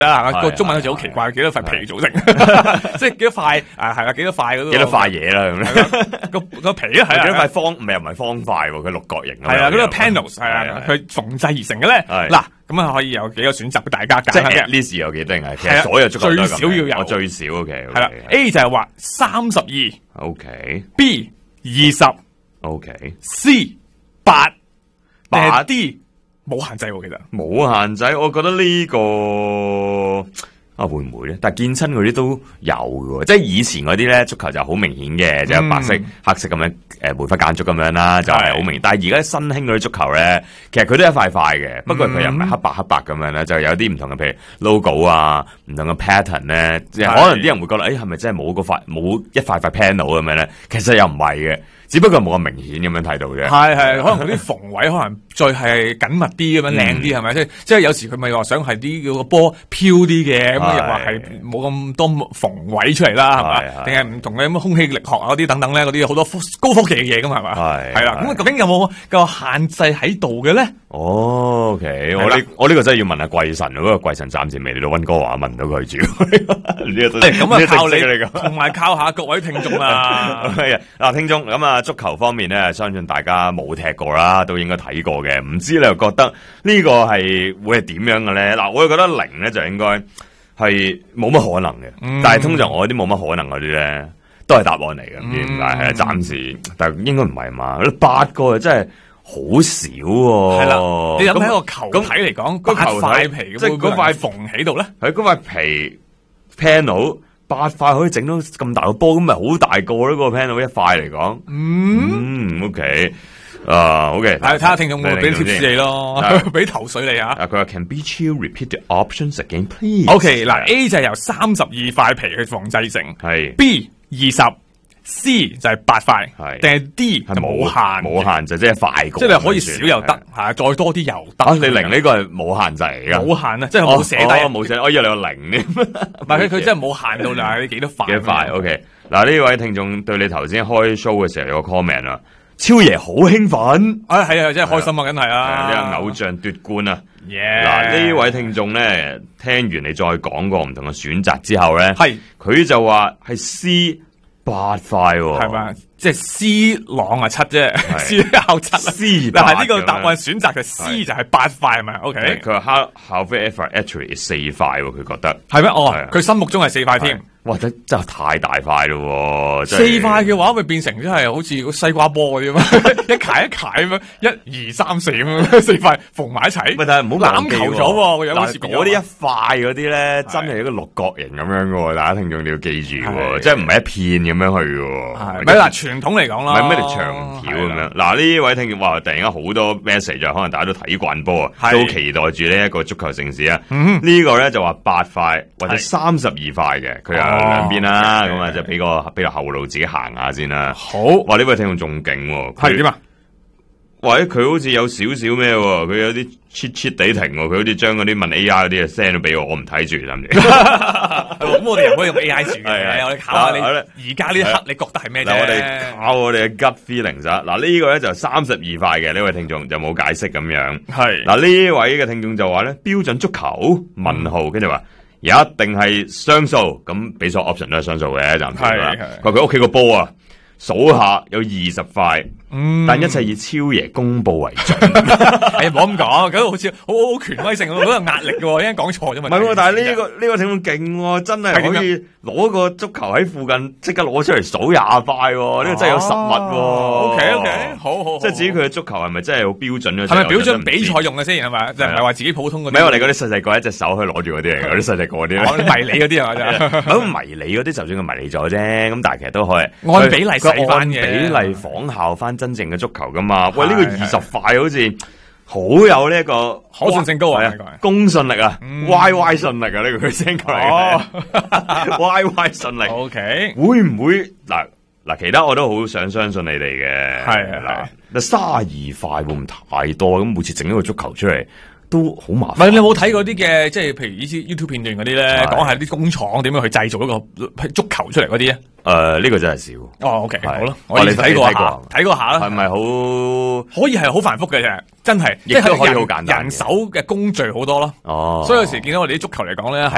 個中文好似好奇怪，幾多塊皮組成，即係幾多塊係啦，幾多塊嗰個幾多塊嘢啦咁樣， 個皮咧係幾多塊方唔係方塊喎，佢六角形係啦，嗰個 panels 係啦，佢縫製而成嘅咧。嗱，咁啊可以有幾個選擇俾大家揀嘅。 呢時有幾多啊？其實所有足球最少要有， 我最少 OK 係啦。A 就係話32 ，OK，B 20，OK，C 8，定係 D 冇限制喎，其實冇限制。我覺得呢個會唔會咧？但係見親嗰啲都有嘅，即係以前嗰啲咧足球就好明顯嘅，即係白色、黑色咁樣梅花間竹咁樣啦，就係好明顯。但係而家新興嗰啲足球咧，其實佢都一塊塊嘅，不過佢又唔係黑白咁樣咧，就有啲唔同嘅，譬如 logo 啊，唔同嘅 pattern 咧，可能啲人會覺得，係咪真係冇一塊 panel 咁樣咧？其實又唔係嘅。只不過冇咁明顯咁樣睇到啫， 係可能嗰啲縫位可能再係緊密啲咁樣靚啲係咪？即係有時佢咪話想係啲叫個波飄啲嘅，咁又話係冇咁多縫位出嚟啦，係嘛？定係唔同嘅咁空氣力學嗰啲等等咧，嗰啲好多高科技嘅嘢咁係嘛？係啦，咁究竟有冇個限制喺度嘅咧 ？OK，我呢個真係要問下貴神，嗰個貴神暫時未嚟到溫哥華問到佢住， 咁啊靠你，同埋靠下各位聽眾啦。 嗱，聽眾咁啊。足球方面咧，相信大家冇踢過啦，都應該睇過嘅。唔知你又覺得呢個係會係點樣嘅咧？嗱，我又覺得0咧就應該係冇乜可能嘅。但係通常我啲冇乜可能嗰啲咧，都係答案嚟嘅。唔知點解係啊？暫時，但係應該唔係嘛？8個真係好少喎。係啦， 你諗喺個球體嚟講，嗰塊皮即係嗰塊縫喺度咧， 係嗰塊皮 panel。8塊可以整到咁大個波，咁咪好大個咯？個 panel 一塊嚟講，OK，OK， 睇下聽眾會俾貼士你咯，俾頭水你啊！ 佢話 Can Beach repeat the options again, please？ OK， 嗱 A 就係由32塊皮去縫製成，係 B 20。C 就係8塊，定係 D 就冇限制， 即係快過， 即係你可以少又得，再多啲又得。 你0呢個係冇限制嚟噶， 冇限啊，即係冇寫低， 冇寫，我以為你有0添。 唔係佢真係冇限到啦，你幾多塊？ 幾塊 ？OK， 嗱呢位聽眾對你頭先開 show 嘅時候有個 comment 啊，超爺好興奮， 係啊，真係開心啊，梗係啦， 呢個偶像奪冠啊！嗱呢位聽眾咧，聽完你再講過唔同嘅選擇之後咧，佢就話係 C。8塊係嘛，即係 C 朗7啫，C 考7，但係呢個答案選擇就 C 就係8塊係咪 ？OK， 佢話 however actually 4塊，佢覺得係咩？佢心目中係4塊添。 哇！真係太大塊咯 ，4塊嘅話咪變成真係好似個西瓜波嗰啲嘛，一塊一塊咁樣，1、2、3、4咁樣，4塊縫埋一齊。 但係唔好攬球咗喎，有冇試過？ 嗰啲一塊嗰啲咧，真係一個六角形咁樣嘅，大家聽眾你要記住，即係唔係一片咁樣去嘅。 係咪嗱？傳統嚟講啦， 唔係咩條長條咁樣。嗱呢位聽眾話，突然間好多 message，可能大家都睇慣波啊，都期待住呢一個足球盛事啊。呢個咧就話8塊或者32塊嘅，佢又。兩邊啦，咁啊就俾個後路自己行下先啦。 好， 哇呢位聽眾仲勁喎， 係點啊？ 喂，佢好似有少少咩？佢有啲 cheat 地停，佢好似將嗰啲問 AI 嗰啲 send 咗俾我唔睇住，得唔得？ 咁我哋又可以用 AI 住嘅，我哋考下你。而家呢一刻你覺得係咩啫？ 我哋考我哋嘅 gut feelings 啊！嗱呢個咧就32塊嘅呢位聽眾就冇解釋咁樣。係嗱呢位嘅聽眾就話咧標準足球問號，跟住話。一定係雙數，咁俾所有 option 都係雙數嘅，暫時啦。佢屋企個波啊，數下有20塊，但一切以超爺公布為準。 唔好咁講，咁好似好權威性，好有壓力嘅，一陣講錯啫嘛。 唔係，但係呢個聽眾勁，真係可以攞個足球喺附近，即刻攞出嚟數20塊，呢個真係有實物。 OK， 好。 即係至於佢嘅足球係咪真係好標準咧？ 係咪標準比賽用嘅先係咪？就唔係話自己普通嗰啲。 唔係我哋嗰啲細細個一隻手可以攞住嗰啲嚟，嗰啲細細個嗰啲。 迷你嗰啲係嘛？ 咁迷你嗰啲就算佢迷你咗啫，咁但係其實都可以按比例細翻嘅， 比例仿效翻真正嘅足球噶嘛。喂，呢個20塊好似好有呢一個可信性高啊， 公信力啊，YY 信力啊，呢個佢 send 過嚟，YY 信力。OK， 會唔會嗱？其他我都好想相信你哋嘅，係啦。32塊會唔太多？咁每次整一個足球出嚟都好麻煩。唔係你有冇睇嗰啲嘅，即係譬如呢啲 YouTube 片段嗰啲咧，講下啲工廠點樣去製造一個足球出嚟嗰啲啊？呢個真係少。OK， 好咯，我哋睇過下啦。係咪好？可以係好繁複嘅啫，真係，亦都可以好簡單。人手嘅工序好多咯。所以有時見到我哋啲足球嚟講咧，係